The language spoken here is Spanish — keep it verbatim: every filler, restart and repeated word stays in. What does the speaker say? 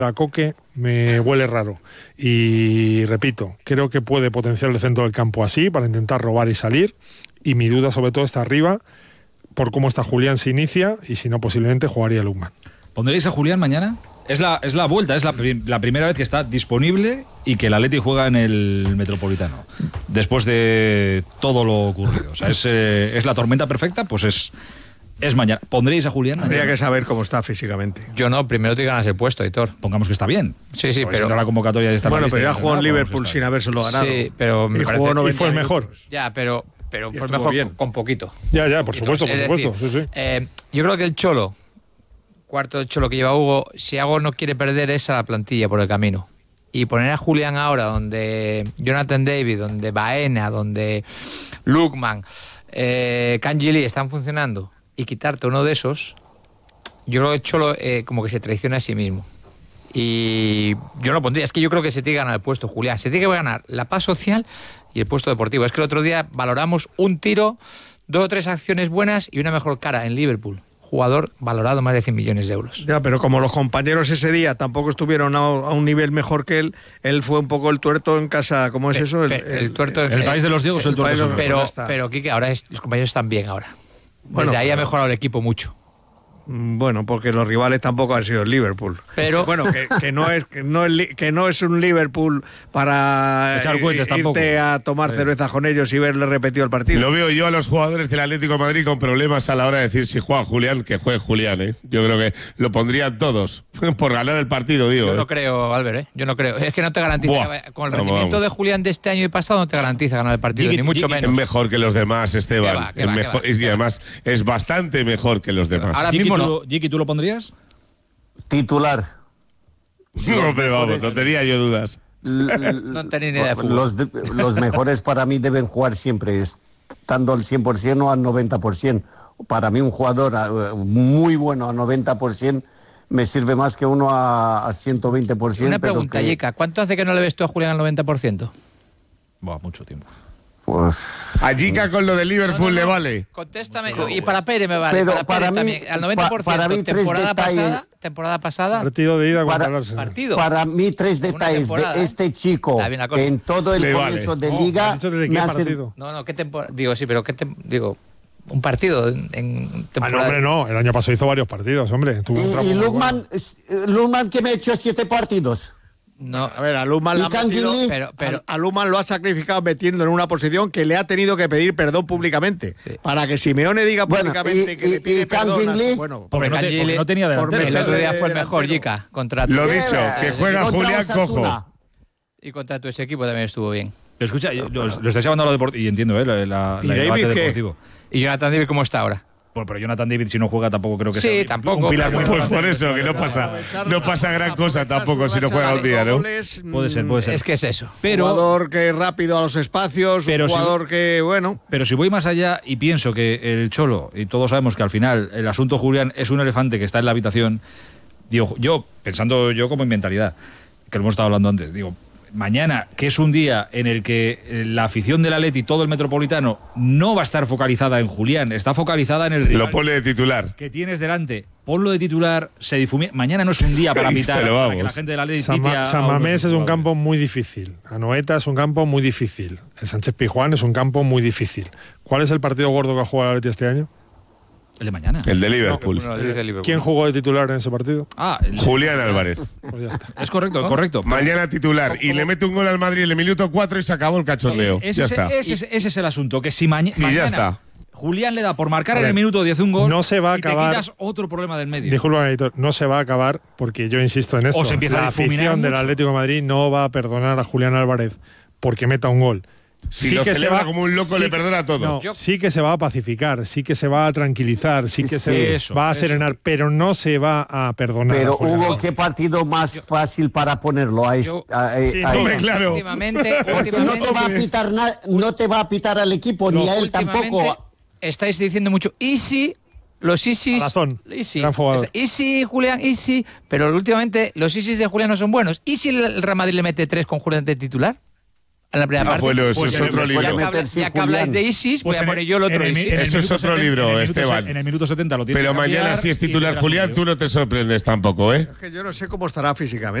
A Coque me huele raro y repito, creo que puede potenciar el centro del campo así para intentar robar y salir, y mi duda sobre todo está arriba por cómo está Julián si inicia, y si no posiblemente jugaría Lukman. ¿Pondréis a Julián mañana? Es la, es la vuelta, es la, la primera vez que está disponible y que el Atleti juega en el Metropolitano después de todo lo ocurrido. O sea, es, eh, es la tormenta perfecta, pues es Es mañana. ¿Pondréis a Julián? Habría mañana? que saber cómo está físicamente. Yo no, primero te ganas el puesto, Hitor. Pongamos que está bien. Sí, sí, Porque pero... si no la convocatoria de esta Bueno, pero ya lista, jugó en no, Liverpool pues sin habérselo ganado. Sí, pero me y parece... jugó noventa y fue mejor. minutos. Ya, pero, pero Y fue estuvo mejor bien. con, con poquito. Ya, ya, por supuesto, por Es supuesto. decir, sí, sí. eh, yo creo que el Cholo, cuarto del Cholo que lleva Hugo, si algo no quiere perder es a la plantilla por el camino. Y poner a Julián ahora, donde Jonathan David, donde Baena, donde Lukman, eh, Kangili están funcionando, y quitarte uno de esos, yo creo que el Cholo eh, como que se traiciona a sí mismo. Y yo no lo pondría, es que yo creo que se tiene que ganar el puesto, Julián. Se tiene que ganar la paz social y el puesto deportivo. Es que el otro día valoramos un tiro, dos o tres acciones buenas y una mejor cara en Liverpool. Jugador valorado más de cien millones de euros. Ya, pero como los compañeros ese día tampoco estuvieron a, a un nivel mejor que él, él fue un poco el tuerto en casa. ¿Cómo es Pe- eso? El, pe- el tuerto en- El país de los ciegos, el tuerto país de los- sobre. Pero, ya está. pero Quique, ahora es, los compañeros están bien ahora. Bueno, Desde ahí ha pero- mejorado el equipo mucho. Bueno, porque los rivales tampoco han sido el Liverpool. Pero- bueno, que, que no es que no es, li- que no es un Liverpool para Echar cohetes irte tampoco. a tomar cerveza con ellos y verle repetido el partido. Lo veo yo a los jugadores del Atlético de Madrid con problemas a la hora de decir si juega Julián, que juegue Julián, ¿eh? Yo creo que lo pondrían todos por ganar el partido, digo. Yo ¿eh? no creo, Albert, ¿eh? Yo no creo. Es que no te garantiza. Buah. Con el Vamos, rendimiento vamos. de Julián de este año y pasado no te garantiza ganar el partido, Jiki, ni mucho Jiki, Es menos. mejor que los demás, Esteban. Que va, que Es va, que mejor, va, y que va. además es bastante mejor que los demás. Ahora Jiki, mismo ¿tú, no. lo- Jiki, ¿tú lo pondrías? Titular. No, pero vamos, mejores- no tenía yo dudas. L- l- No tenía ni idea de fútbol. los, de- los mejores para mí deben jugar siempre, estando al cien por ciento o al noventa por ciento. Para mí un jugador eh, muy bueno a noventa por ciento me sirve más que uno a, a ciento veinte por ciento. Una pero pregunta, que, Yeka, ¿cuánto hace que no le ves tú a Julián al noventa por ciento? Buah, mucho tiempo. pues, A Jica con lo de Liverpool No, no, le no. vale. Contéstame. Y para Pérez me vale. Pero para, para Pérez mí- también. Al noventa por ciento. pa- para mí tres temporada detalles- pasada, temporada pasada, Partido de ida contra Para- el Arsenal. partido. para mí tres Una detalles temporada, de ¿eh? este chico Está bien la cosa. en todo el Le vale. comienzo de No, liga ¿me has dicho desde me qué hace- partido? No, no, ¿qué temporada? Digo, sí, pero ¿qué tem- digo? Un partido en, en Ah, no, temporada. hombre, no. El año pasado hizo varios partidos, hombre. Tuvo un tramo Y, y muy Lukman, bueno. es- eh, Lukman que me ha hecho siete partidos. No, A ver, a Lukman, ¿Y la ha metido- Kangili? pero, pero, a, a Lukman lo ha sacrificado metiendo en una posición que le ha tenido que pedir perdón públicamente. Para que Simeone diga Bueno, públicamente y- que le y- pide y perdón. a- Kangili? Bueno, Porque no, te- Kangili- porque no tenía por delantero. el otro día de fue el mejor, delantero. Yika, contra tu, Lo dicho, que juega Contra Julián Osasuna. Cojo. y contra tu ese equipo también estuvo bien. Pero escucha, yo- lo, lo estáis llevando a lo deportivo, y entiendo, ¿eh? La, la, ¿Y la- el David debate qué? deportivo. ¿Y Jonathan David cómo está ahora? Bueno, pero Jonathan David, si no juega, tampoco creo que Sí, sea un- tampoco, un pilar pero- muy Pues importante. por eso, que no pasa, no pasa gran cosa tampoco si no juega un día, ¿no? Puede ser, puede ser. Es que es eso. Pero, jugador que es rápido a los espacios, Pero un si- jugador que, bueno, pero si voy más allá y pienso que el Cholo, y todos sabemos que al final el asunto Julián es un elefante que está en la habitación, digo, yo, pensando yo como en mentalidad, que lo hemos estado hablando antes, digo, mañana, que es un día en el que eh, la afición del Atleti, todo el Metropolitano, no va a estar focalizada en Julián, está focalizada en el rival Lo pone de titular. que tienes delante. Ponlo de titular, se difumina. Mañana no es un día para pitar, Pero para vamos. que la gente del Atleti San, pite Ma- a- San a unos Mamés es un jugadores. campo muy difícil. Anoeta es un campo muy difícil. El Sánchez Pizjuán es un campo muy difícil. ¿Cuál es el partido gordo que ha jugado el Atleti este año? El de mañana. El de Liverpool. Uno dice Liverpool. ¿Quién jugó de titular en ese partido? Ah, el- Julián Álvarez. Pues ya está. es correcto, correcto. Mañana titular. Y le mete un gol al Madrid en el minuto cuatro y se acabó el cachondeo. Ese, Ya ese- está. ese- ese- ese es el asunto, que si maña- Y ya mañana está. Julián le da por marcar A en el ver, minuto diez un gol, no se va a y te acabar- quitas otro problema del medio. Disculpa, editor, no se va a acabar porque yo insisto en esto. O se empieza a la difuminar afición del mucho. Atlético de Madrid no va a perdonar a Julián Álvarez porque meta un gol. Si lo celebra como un loco, le que- perdona todo. no, Yo- sí que se va a pacificar, sí que se va a tranquilizar, sí que Sí, se eso, va a eso. serenar, pero no se va a perdonar. Pero a Julián Hugo, Álvarez. ¿qué partido más fácil para ponerlo a, Yo- est- a- a- Sí, a- Hombre, claro. Últimamente, Porque no últimamente, te va a pitar na- no te va a pitar al equipo ni a él últimamente tampoco. estáis diciendo mucho Easy, los Isis. Razón, Easy. gran jugador. Easy, Julián, Easy. Pero últimamente los Isis de Julián no son buenos. ¿Y si el Real Madrid le mete tres con Julián de titular? en la primera Ah, parte. bueno, eso Pues es en el- otro puede libro. Ya que, meter habla- sin ya que habláis Julián. de Isis, Pues voy a en poner yo el otro en el, Isis. en el Eso es minuto otro setenta libro, en el minuto Esteban. se- En el minuto setenta lo tiene Pero que mañana cambiar si es y titular tendrá Julián, sentido. tú no te sorprendes tampoco, ¿eh? Es que yo no sé cómo estará físicamente.